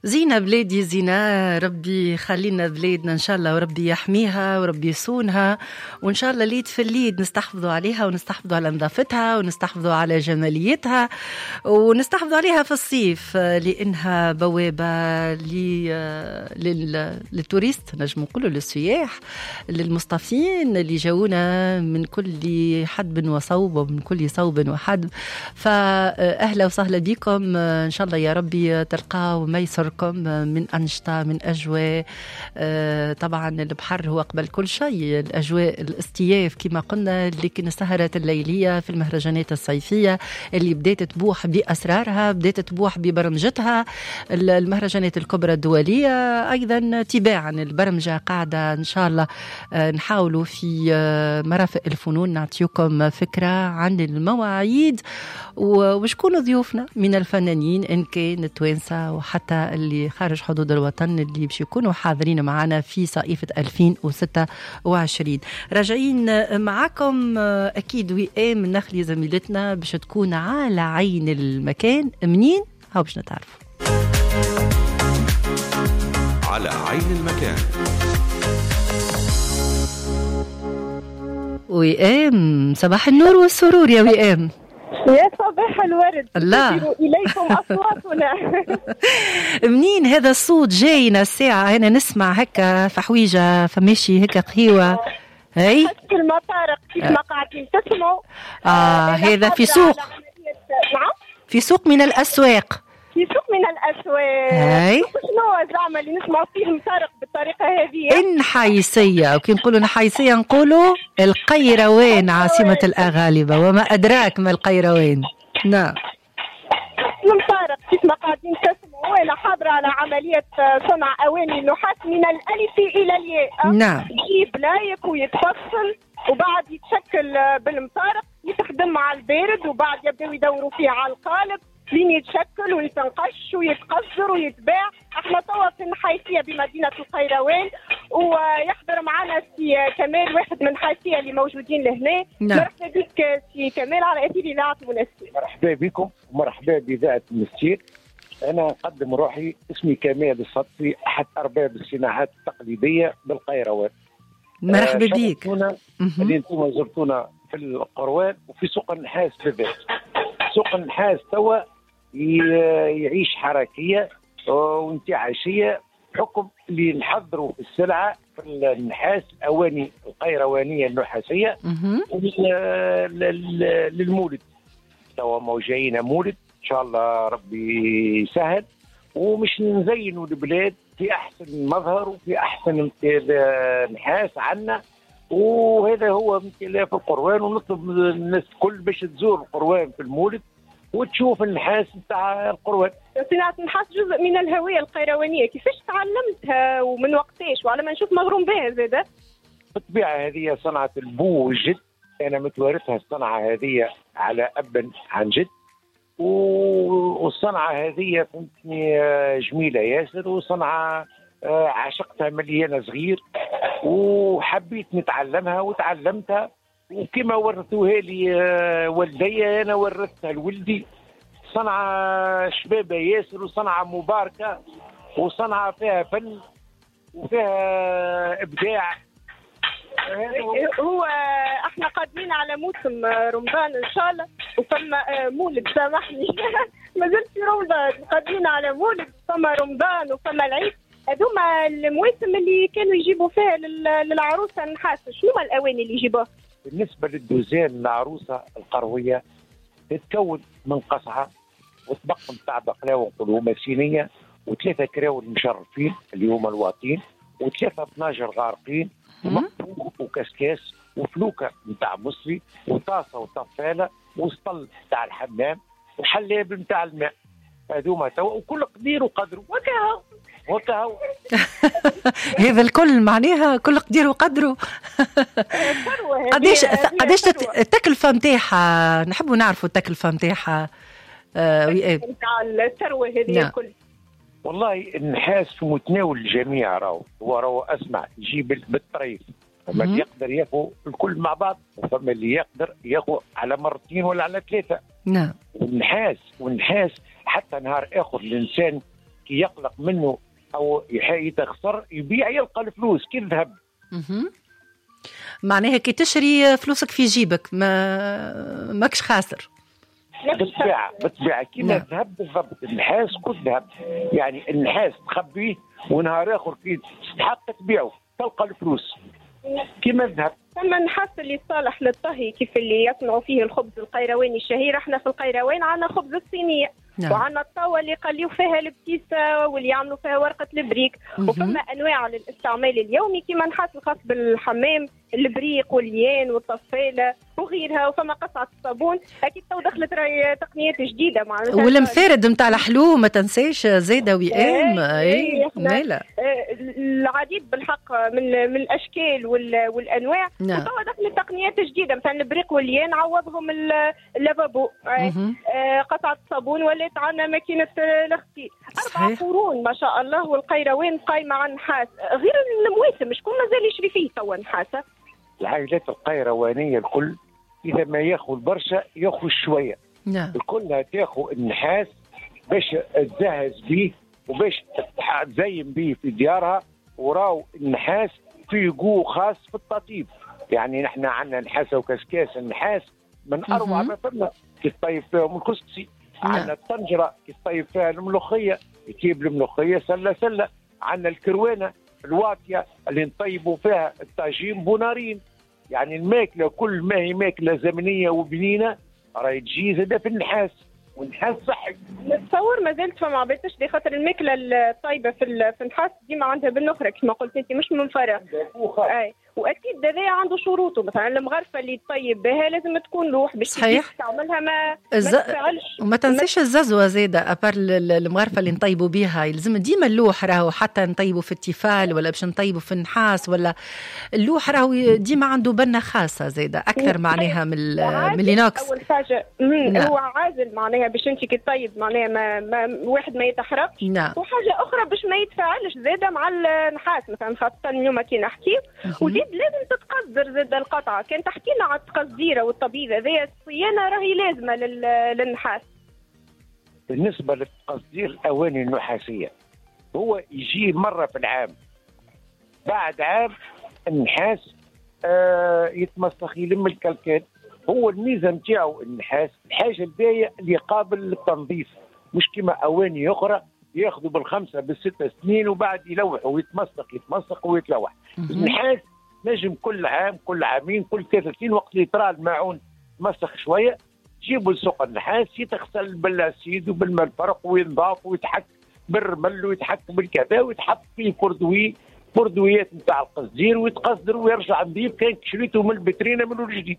زينة بلادي زينة، ربي خلينا بلادنا إن شاء الله، وربي يحميها وربي يصونها، وإن شاء الله ليد في الليد نستحفظوا عليها ونستحفظوا على نظافتها ونستحفظوا على جماليتها ونستحفظوا عليها في الصيف، لأنها بوابة للتوريست، نجم نقولوا للسياح، للمصطفين اللي جاونا من كل حدب وصوب ومن كل صوب وحدب. فأهلا وسهلا بكم، إن شاء الله يا ربي تلقاو ما يسركم من أنشطة من أجواء. طبعا البحر هو قبل كل شيء، الأجواء الاستياف كما قلنا، لكن السهرات الليلية في المهرجانات الصيفية اللي بدأت تبوح بأسرارها، بدأت تبوح ببرمجتها، المهرجانات الكبرى الدولية أيضا تباعا البرمجة قاعدة إن شاء الله نحاولوا في مرافق الفنون نعطيكم فكرة عن المواعيد وشكون ضيوفنا من الفنانين إن كان التوانسة وحتى اللي خارج حدود الوطن اللي باش يكونوا حاضرين معنا في صيفة 2026. راجعين معكم أكيد وئام النخلي زميلتنا باش تكون على عين المكان. منين؟ هاو باش نتعرف على عين المكان. وئام صباح النور والسرور يا وئام. يا صباح الورد، الله إليكم أصواتنا. منين هذا الصوت جاينا الساعة هنا؟ نسمع هكا فحويجة فماشي هكا قهيوة. هاي في المطارق كيف ما قاعدين تسمعوا. هذا في سوق. نعم، في سوق من الأسواق. في سوق من الأسواق. هاي شنو زعما اللي نسمعوا فيه المطارق بالطريقة هذه؟ النحايسية، وكي نقولوا نحايسية نقولوا القيروان عاصمة الأغالبة، وما أدراك ما القيروان. نعم، المطارق كيف ما قاعدين تسمعوا. أنا حاضرة على عملية صنع أواني النحاس من الألف إلى الياء. نعم، يجيب لايك ويتفصل وبعد يتشكل بالمطارق، يتخدم مع البارد وبعد يبدأوا يدوروا فيه على القالب لين يتشكل ويتنقش ويتقصر ويتباع. احنا توا في النحايسية بمدينة القيروان، ويحضر معنا سي كمال واحد من النحايسية اللي موجودين لهنا. نعم. مرحبا بك سي كمال على اثير اذاعة منستير. مرحبا بكم ومرحبا بإذاعة منستير. أنا أقدم روحي، اسمي كمال الصدفي، أحد أرباب الصناعات التقليدية بالقيروان. مرحبا بيك. اللي انتم زرتونا في القروان وفي سوق النحاس بالذات. سوق النحاس توا يعيش حركية وانتعاشية بحكم اللي نحضروا السلعة في النحاس، أواني القيروانية النحاسية للمولد. توا موجعين مولد إن شاء الله ربي يسهل، ومش نزينوا البلاد في أحسن مظهر وفي أحسن نحاس عنا. وهذا هو امتلاء في القروان، ونطلب الناس الكل باش تزور القروان في المولد وتشوف النحاس نتاع القروان. صناعة النحاس جزء من الهوية القيروانية، كيفاش تعلمتها ومن وقتاش؟ وعلى ما نشوف مغروم بها زاده. بالطبيعة هذه صنعة البو والجد، أنا متوارثها الصنعة هذه على أب عن جد، والصنعة هذه فهمتني جميلة ياسر، وصنعة عشقتها مليانة صغير وحبيت نتعلمها وتعلمتها، وكما ورثوها لي والدي أنا ورثتها لولدي. صنعة شبابة ياسر وصنعة مباركة وصنعة فيها فن وفيها إبداع. هو احنا قادمين على موسم رمضان ان شاء الله، وفما مولد، سامحني ما زلت في رمضان، قادمين على مولد، فما رمضان وفما العيد. هذوما المواسم اللي كانوا يجيبوا فيها للعروسه النحاس. شنو الاواني اللي يجيبوها؟ بالنسبه للدوزان العروسه القرويه تتكون من قصعه وطبق نتاع بقلاوه نقولوا صينيه، وثلاثه كراول مشرفين اللي هما الواطين، وثلاثه طناجر غارقين، وكسكاس، وفلوكه نتاع مصري، وطاسه وطفاله، وسطل نتاع الحمام، وحلاب نتاع الماء. هذوما توا وكل قدير وقدره وكاهو. هذا الكل معناها كل قدير وقدره. قديش التكلفة نتاعها؟ نحبوا نعرفوا التكلفة نتاعها. الثروة هذه الكل. والله النحاس في متناول الجميع، راهو اسمع، يجيب بالطريف، فما اللي يقدر ياخذ الكل مع بعض، وفما اللي يقدر ياخذ على مرتين ولا على ثلاثة. نعم. والنحاس حتى نهار اخر الانسان كي يقلق منه او يتخسر يبيع يلقى الفلوس كي الذهب. معناها كي تشري فلوسك في جيبك ماكش خاسر. بالطبيعة كيما الذهب بالضبط. النحاس كل ذهب، يعني النحاس تخبيه ونهار اخر كي تستحق تبيعه تلقى الفلوس كيما الذهب. ثم النحاس اللي صالح للطهي كيف اللي يصنعوا فيه الخبز القيرواني الشهير. احنا في القيروان عندنا خبز الصينية وعندنا الطاوة اللي يقليوا فيها البتيسة واللي يعملوا فيها ورقة البريك. وفما أنواع للاستعمال اليومي كما نحاس الخاص بالحمام، البريق والليان والطفالة وغيرها. وفما قصعة الصابون. أكيد تو دخلت راي تقنيات جديدة والمفارد متاع الحلو ما تنساش زيادة وئام. مالا العديد بالحق من الأشكال والأنواع. وتوا دخلت تقنيات جديدة مثلا البريق والليان عوضهم اللافابو. قطعة الصابون ولات عندنا ماكينة الغسيل. 4 قرون ما شاء الله والقيروان قايمة عن نحاس. غير المواسم شكون مازال يشري فيه توا نحاسة؟ العائلات القيروانية الكل إذا ما ياخذ برشا ياخذ شوية. الكل تاخذ النحاس باش تجهز به وباش تزين به في ديارها. وراو النحاس فيه جو خاص في التطيب. يعني نحن عندنا نحاسة وكسكاس النحاس من أروع ما فما كي تطيب فيهم الكسكسي. عندنا الطنجرة كي تطيب فيها الملوخية يجيب الملوخية سلة. عندنا الكروانة الواطية اللي نطيبوا فيها الطاجين بونارين. يعني الماكلة كل ما هي ماكلة زمنية وبنينة راهي تجي زادة في النحاس والنحاس صحي. نتصور ما زلت فما عباد تشري خاطر الماكلة الطيبة في النحاس ديما عندها بالنخرة كما قلت انت مش من فراغ. واكيد هذا عنده شروطه. مثلا المغرفة اللي تطيب بها لازم تكون لوح باش تعملها ما تفعلش. وما تنسيش الززوة زيادة أبار المغرفة اللي نطيبوا بها يلزم ديما اللوح راهو حتى نطيبوا في التيفال ولا باش نطيبوا في النحاس ولا اللوح راهو ديما عنده بنة خاصة زيادة أكثر معناها من الإينوكس. أول حاجة هو عازل معناها باش انت كي تطيب معناها ما واحد ما يتحرقش. وحاجة أخرى باش ما يتفاعلش زيادة مع النحاس. مثلا خاصة اليوم كي نحكي وديد لازم تتقدر زيادة القطعة. كان تحكي لنا على التقديرة والطبيبة ذي الصيانة راهي لازمة للنحاس. بالنسبة للتقدير الأواني النحاسية هو يجي مرة في العام. بعد عام النحاس يتمسخ يلم الكلكات. هو الميزة نتاعو النحاس الحاجة الباية اللي قابل للتنظيف مش كما أواني أخرى ياخذوا بالخمسة بالستة سنين وبعد يلوح ويتمسخ ويتلوح. النحاس نجم كل عام كل عامين كل 3 سنين وقت اللي ترى الماعون مسخ شوية جيبوا لسوق النحاس يتغسل بالاسيد وبالماء الفرق وينضاف ويتحك بالرمل ويتحك بالكذا ويتحط فيه بردويات نتاع القصدير ويتقصدر ويرجع نظيف كان شريته من البترينة منه الجديد.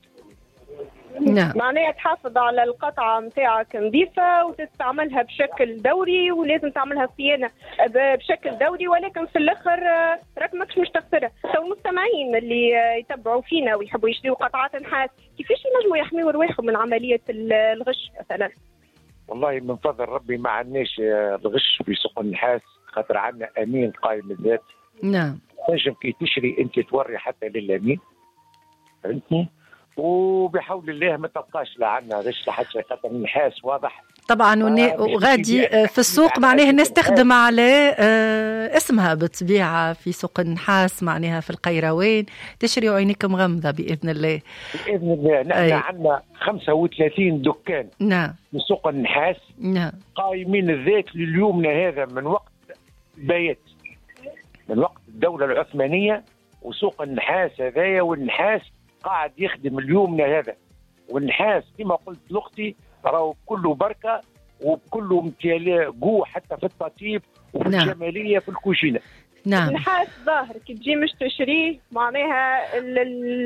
معناها تحافظ على القطعة متاعك نظيفة وتستعملها بشكل دوري ولازم تعملها صيانة بشكل دوري. ولكن في الآخر راك ماكش مش تخسرها. تو المستمعين اللي يتبعوا فينا ويحبوا يشتروا قطعات نحاس كيفاش ينجموا يحميوا رواحهم من عملية الغش مثلا؟ والله من فضل ربي ما عندناش الغش في سوق النحاس خاطر عندنا أمين قائم الذات. تنجم كي تشري أنت توري حتى للأمين فهمتني. وبحول الله ما تلقاش لا عندنا غش لحتى خاطر النحاس واضح طبعا. وغادي في السوق معناها الناس تخدم على اسمها بالطبيعة في سوق النحاس معناها في القيروان تشري وعينيك مغمضة بإذن الله. بإذن الله. نحن عندنا 35 دكان في سوق النحاس قائمين الذات لليومنا هذا من وقت البيات من وقت الدولة العثمانية. وسوق النحاس هذايا والنحاس قاعد يخدم اليومنا هذا. والنحاس كما قلت لأختي راهو كله بركة وكله امتلاء جو حتى في التطيب وفي الجمالية في الكوشينة. النحاس ظاهر كي تجي مش تشريه معناها